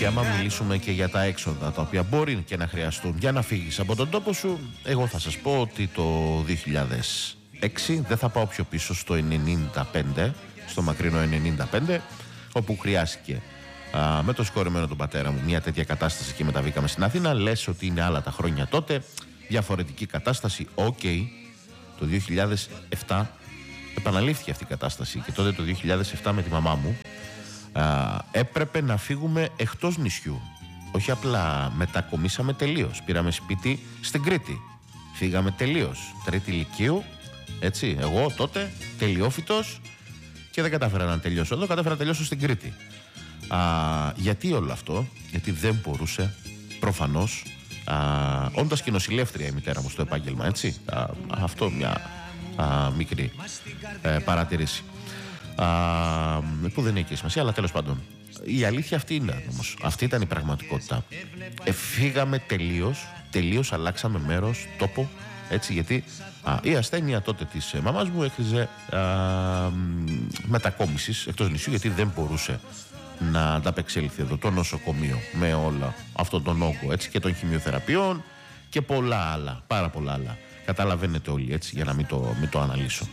Και άμα μιλήσουμε και για τα έξοδα τα οποία μπορεί και να χρειαστούν για να φύγεις από τον τόπο σου, εγώ θα σας πω ότι το 2006, δεν θα πάω πιο πίσω, στο 95, στο μακρινό 95, όπου χρειάστηκε με το συγχωρεμένο τον πατέρα μου μια τέτοια κατάσταση και μεταβήκαμε στην Αθήνα. Λες ότι είναι άλλα τα χρόνια τότε, διαφορετική κατάσταση, το 2007 επαναλήφθηκε αυτή η κατάσταση και τότε το 2007 με τη μαμά μου έπρεπε να φύγουμε εκτός νησιού. Όχι απλά μετακομίσαμε τελείως, πήραμε σπίτι στην Κρήτη, φύγαμε τελείως, τρίτη λυκείου, έτσι, εγώ τότε τελειόφυτος και δεν κατάφερα να τελειώσω εδώ, κατάφερα να τελειώσω στην Κρήτη. Γιατί όλο αυτό? Γιατί δεν μπορούσε προφανώς, όντας και νοσηλεύτρια η μητέρα μου στο επάγγελμα, έτσι, αυτό μια μικρή παρατηρήση που δεν έχει και σημασία, αλλά τέλος πάντων η αλήθεια αυτή είναι όμως, αυτή ήταν η πραγματικότητα. Φύγαμε τελείως αλλάξαμε μέρος, τόπο, έτσι, γιατί η ασθένεια τότε της μαμάς μου έχριζε μετακόμισης εκτός νησιού, γιατί δεν μπορούσε να ανταπεξέλθει εδώ το νοσοκομείο με όλο αυτόν τον όγκο, έτσι, και των χημειοθεραπείων και πολλά άλλα, πάρα πολλά άλλα. Καταλαβαίνετε όλοι, έτσι, για να μην το αναλύσω.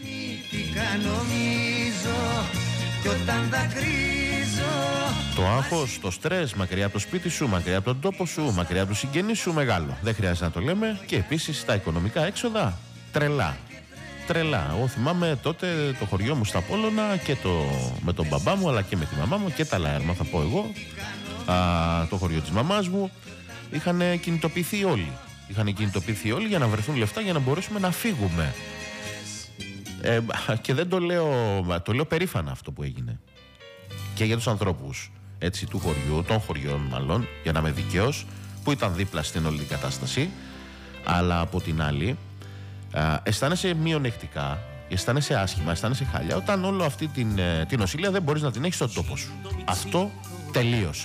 Το άγχος, το στρες, μακριά από το σπίτι σου, μακριά από τον τόπο σου, μακριά από τους συγγενείς σου, μεγάλο. Δεν χρειάζεται να το λέμε. Και επίσης τα οικονομικά έξοδα, τρελά. Εγώ θυμάμαι τότε το χωριό μου στα Πόλωνα και με τον μπαμπά μου, αλλά και με τη μαμά μου και τα Λαέρμα, θα πω εγώ. Το χωριό της μαμάς μου είχαν κινητοποιηθεί όλοι για να βρεθούν λεφτά για να μπορέσουμε να φύγουμε. Και δεν το λέω περήφανα αυτό που έγινε. Και για τους ανθρώπους, έτσι, του χωριού, των χωριών μάλλον, για να είμαι δικαίος, που ήταν δίπλα στην όλη την κατάσταση. Αλλά από την άλλη, αισθάνεσαι μειονεκτικά, αισθάνεσαι άσχημα, αισθάνεσαι χάλια όταν όλο αυτή την νοσηλεία δεν μπορείς να την έχεις στον τόπο σου. Αυτό τελείωσε.